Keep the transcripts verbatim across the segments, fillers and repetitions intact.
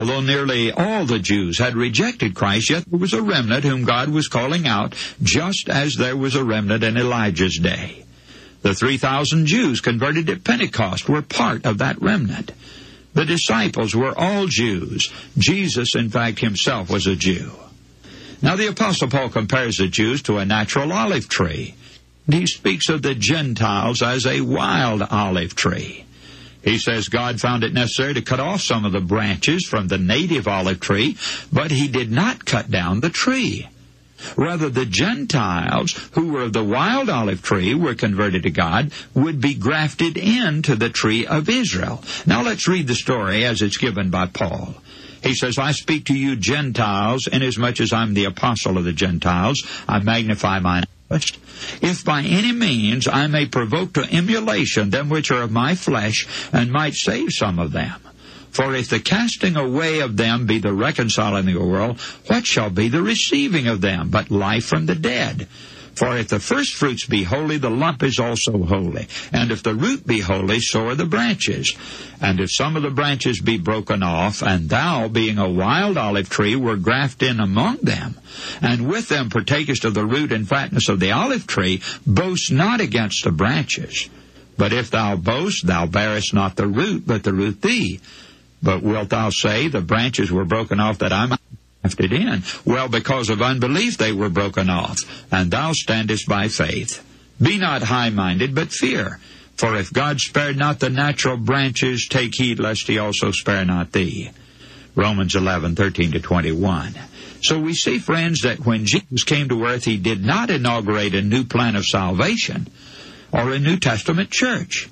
Although nearly all the Jews had rejected Christ, yet there was a remnant whom God was calling out, just as there was a remnant in Elijah's day. The three thousand Jews converted at Pentecost were part of that remnant. The disciples were all Jews. Jesus, in fact, himself was a Jew. Now the Apostle Paul compares the Jews to a natural olive tree. He speaks of the Gentiles as a wild olive tree. He says God found it necessary to cut off some of the branches from the native olive tree, but he did not cut down the tree. Rather, the Gentiles, who were of the wild olive tree, were converted to God, would be grafted into the tree of Israel. Now let's read the story as it's given by Paul. He says, I speak to you Gentiles, inasmuch as I'm the apostle of the Gentiles, I magnify mine office. If by any means I may provoke to emulation them which are of my flesh, and might save some of them. For if the casting away of them be the reconciling of the world, what shall be the receiving of them but life from the dead? For if the first fruits be holy, the lump is also holy. And if the root be holy, so are the branches. And if some of the branches be broken off, and thou, being a wild olive tree, were grafted in among them, and with them partakest of the root and fatness of the olive tree, boast not against the branches. But if thou boast, thou bearest not the root, but the root thee. But wilt thou say, the branches were broken off that I might grafted in? Well, because of unbelief they were broken off, and thou standest by faith. Be not high-minded, but fear. For if God spared not the natural branches, take heed lest he also spare not thee. Romans eleven, thirteen to twenty-one. So we see, friends, that when Jesus came to earth, he did not inaugurate a new plan of salvation or a New Testament church.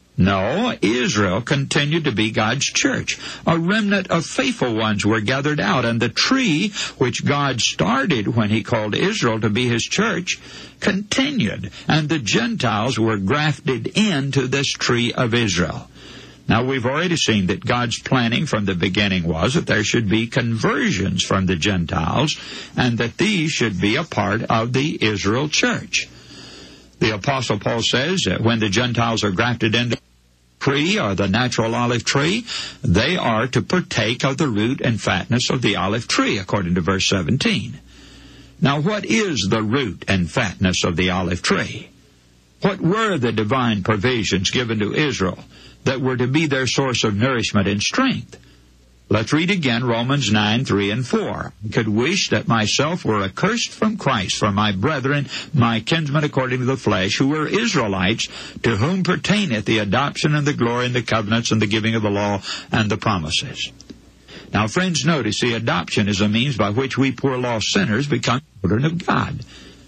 No, Israel continued to be God's church. A remnant of faithful ones were gathered out, and the tree which God started when he called Israel to be his church continued, and the Gentiles were grafted into this tree of Israel. Now, we've already seen that God's planning from the beginning was that there should be conversions from the Gentiles, and that these should be a part of the Israel church. The Apostle Paul says that when the Gentiles are grafted into tree or the natural olive tree, they are to partake of the root and fatness of the olive tree, according to verse seventeen. Now, what is the root and fatness of the olive tree? What were the divine provisions given to Israel that were to be their source of nourishment and strength? Let's read again Romans nine, three and four. I could wish that myself were accursed from Christ for my brethren, my kinsmen according to the flesh, who were Israelites, to whom pertaineth the adoption and the glory and the covenants and the giving of the law and the promises. Now, friends, notice the adoption is a means by which we poor lost sinners become children of God.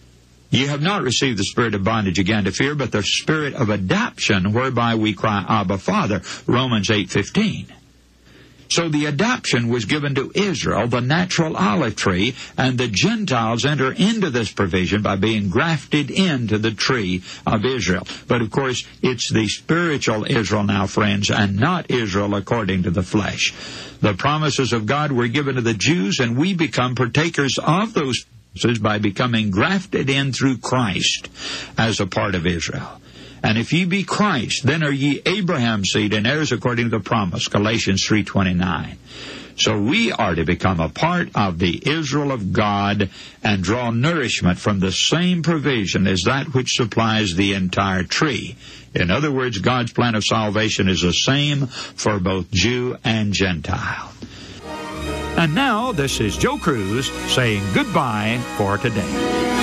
Ye have not received the spirit of bondage again to fear, but the spirit of adoption, whereby we cry, Abba, Father, Romans eight, fifteen. So the adoption was given to Israel, the natural olive tree, and the Gentiles enter into this provision by being grafted into the tree of Israel. But of course, it's the spiritual Israel now, friends, and not Israel according to the flesh. The promises of God were given to the Jews, and we become partakers of those promises by becoming grafted in through Christ as a part of Israel. And if ye be Christ, then are ye Abraham's seed and heirs according to the promise, Galatians three twenty-nine. So we are to become a part of the Israel of God and draw nourishment from the same provision as that which supplies the entire tree. In other words, God's plan of salvation is the same for both Jew and Gentile. And now, this is Joe Cruz saying goodbye for today.